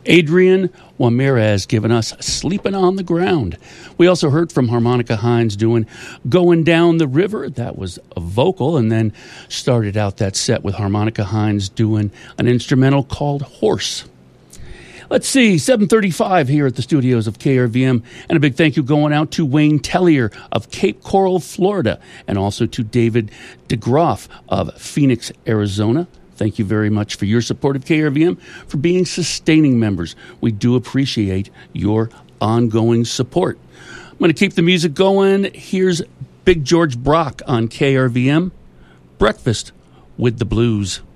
Adrian Ramirez giving us Sleeping on the Ground. We also heard from Harmonica Hines doing Going Down the River. That was a vocal, and then started out that set with Harmonica Hines doing an instrumental called Horse. Let's see, 7:35 here at the studios of KRVM, and a big thank you going out to Wayne Tellier of Cape Coral, Florida, and also to David DeGroff of Phoenix, Arizona. Thank you very much for your support of KRVM, for being sustaining members. We do appreciate your ongoing support. I'm going to keep the music going. Here's Big George Brock on KRVM, Breakfast with the Blues.